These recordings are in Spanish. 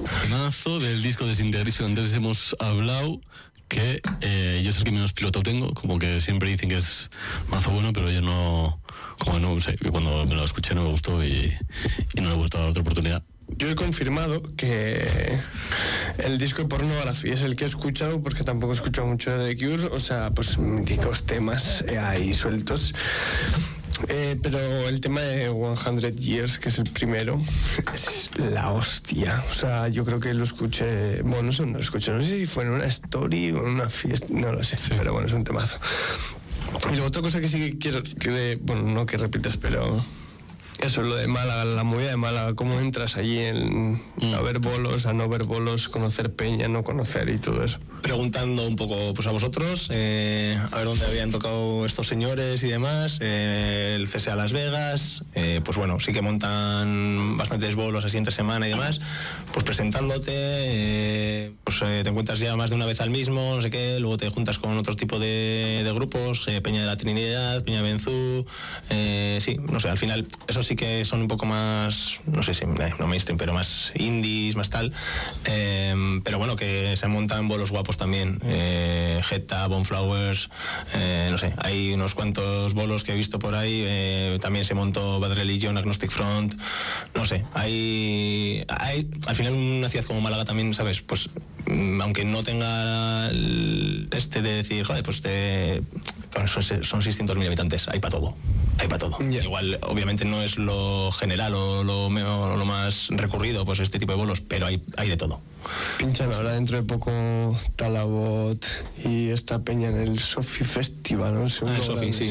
Temazo del disco Desintegration. Antes hemos hablado que yo es el que menos piloto tengo, como que siempre dicen que es mazo bueno, pero yo no, como no sé, cuando me lo escuché no me gustó y no le he vuelto a dar otra oportunidad. Yo he confirmado que el disco de Pornography es el que he escuchado, porque tampoco he escuchado mucho de The Cure, o sea, pues míticos temas ahí sueltos. Pero el tema de 100 Years, que es el primero, es la hostia. O sea, yo creo que lo escuché, bueno, no sé dónde lo escuché, no sé si fue en una story o en una fiesta, no lo sé, sí. Pero bueno, es un temazo. Y luego otra cosa que sí que quiero, bueno, no que repitas, pero... Eso, lo de Málaga, la movida de Málaga, cómo entras allí a ver bolos, a no ver bolos, conocer peña, no conocer y todo eso. Preguntando un poco pues a vosotros, a ver dónde habían tocado estos señores y demás, el CSA Las Vegas, pues bueno, sí que montan bastantes bolos así entre semana y demás, pues presentándote, pues te encuentras ya más de una vez al mismo, no sé qué, luego te juntas con otro tipo de grupos, Peña de la Trinidad, Peña de Benzú, sí, no sé, al final eso sí que son un poco más, no sé si no mainstream, pero más indies, más tal, pero bueno, que se montan bolos guapos también, Geta, Boneflowers, no sé, hay unos cuantos bolos que he visto por ahí, también se montó Bad Religion, Agnostic Front, no sé, hay al final una ciudad como Málaga también, ¿sabes? Pues aunque no tenga de decir, joder, pues son 600.000 habitantes, hay para todo. Yeah. Igual, obviamente no es lo general o lo más recurrido, pues este tipo de bolos, pero hay de todo. Pinchan ahora dentro de poco Talabot y esta peña en el Sofi Festival, ¿no? Sofi, sí.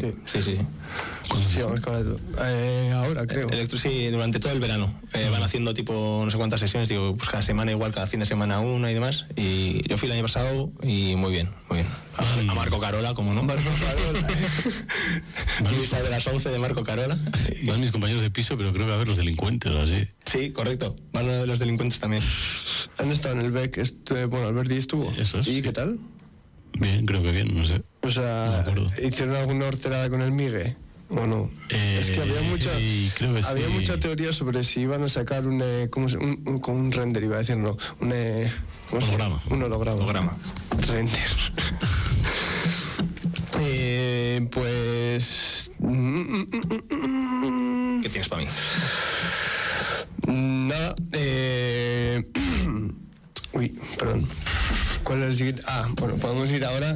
Ahora creo. Sí, durante todo el verano. Van haciendo tipo no sé cuántas sesiones, digo, pues cada semana igual, cada fin de semana una y demás. Y yo fui el año pasado y muy bien. A Marco Carola, como no. Marco Carola, Misa de las 11 de Marco Carola. Van mis compañeros de piso, pero creo que a ver los delincuentes o así. Sí, correcto. Van uno de los delincuentes también. Han estado en el BEC, bueno, Alberti estuvo. Eso es. ¿Y qué tal? Bien, creo que bien, no sé. O sea, no ¿hicieron alguna horterada con el Migue? ¿O no? Es que había mucha teoría sobre si iban a sacar un render, iba a decir, no, un holograma. Render. Pues... ¿Qué tienes para mí? Nada, uy, perdón. ¿Cuál es el siguiente? Bueno, podemos ir ahora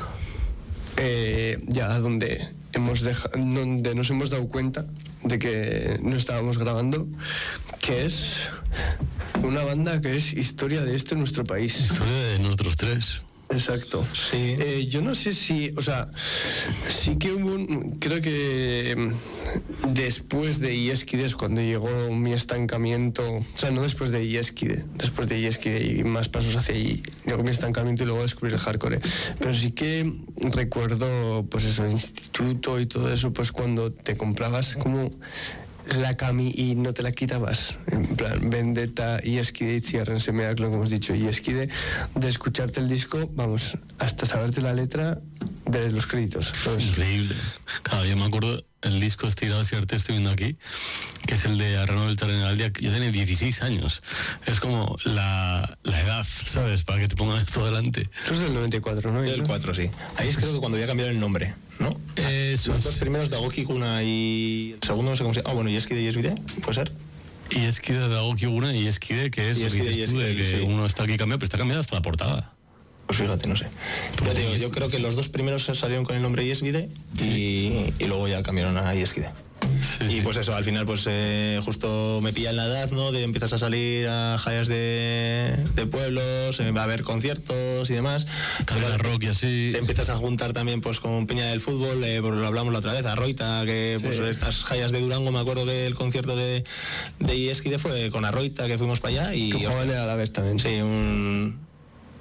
ya donde nos hemos dado cuenta de que no estábamos grabando, que es una banda que es historia de nuestro país. Historia de nosotros tres. Exacto. Sí. Yo no sé si, o sea, sí que creo que después de Iesquide es cuando llegó mi estancamiento, o sea, no después de Iesquide y más pasos hacia ahí, llegó mi estancamiento y luego descubrí el hardcore. Pero sí que recuerdo, pues eso, instituto y todo eso, pues cuando te comprabas como la cami y no te la quitabas, en plan Vendetta, Iesquide y Cierren Semeac, lo que hemos dicho, Iesquide, de escucharte el disco, vamos, hasta saberte la letra de los créditos, ¿sabes? Increíble. Claro, yo me acuerdo el disco estirado, cierto, estoy viendo aquí, que es el de Arrano del Terreno al Día. Yo tenía 16 años. Es como la edad, ¿sabes? Para que te pongan esto delante. Tú es del 94, ¿no? Del 4, sí. Ahí es creo que cuando ya cambiaron el nombre, ¿no? Eso los es. dos primeros, Dagoki Guna y el segundo no sé cómo se llama. Bueno, Iesquide y Iesvide, ¿puede ser? Iesquide, Dagoki Guna y Iesquide, que es Iesquide, lo que dices tú, de que sí. Uno está aquí cambiado, pero está cambiada hasta la portada. Pues fíjate, no sé. Pero te digo, yo creo que los dos primeros salieron con el nombre Iesvide y luego ya cambiaron a Iesquide. Sí. Pues eso, al final pues justo me pilla en la edad, ¿no? De empiezas a salir a jallas de pueblos, va a haber conciertos y demás. Carrera rock y así. Te empiezas a juntar también pues con Peña del Fútbol, lo hablamos la otra vez, a Arroita, que pues estas jallas de Durango, me acuerdo del concierto de Iesquide fue con Arroita, que fuimos para allá y... Que jugaban a la vez también. Sí,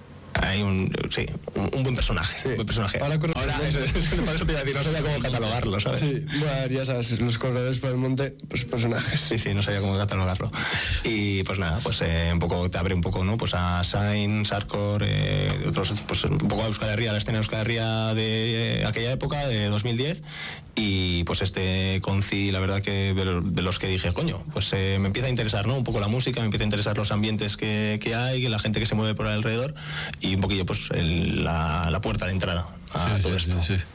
hay un buen personaje. Sí. Un buen personaje. Ahora, por eso te iba a decir, no sabía cómo catalogarlo, ¿sabes? Sí, bueno, ya sabes, los corredores por el monte, pues personajes. Sí, no sabía cómo catalogarlo. Y pues nada, pues un poco te abre un poco, ¿no? Pues a Sainz, Sarkor, otros, pues un poco a Euskal Herria, la escena de Euskal Herria de aquella época, de 2010. Y pues Conci, la verdad que de los que dije, coño, pues me empieza a interesar, ¿no? Un poco la música, me empieza a interesar los ambientes que hay, la gente que se mueve por alrededor y un poquillo pues la puerta de entrada a todo esto. Sí.